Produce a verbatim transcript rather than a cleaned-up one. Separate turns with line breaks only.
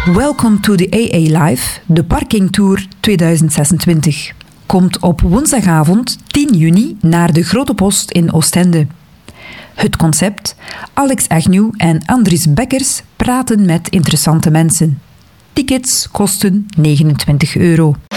Welcome to the A A Live, de Parking Tour tweeduizend zesentwintig. Komt op woensdagavond tien juni naar de Grote Post in Oostende. Het concept: Alex Agnew en Andries Bekkers praten met interessante mensen. Tickets kosten negenentwintig euro.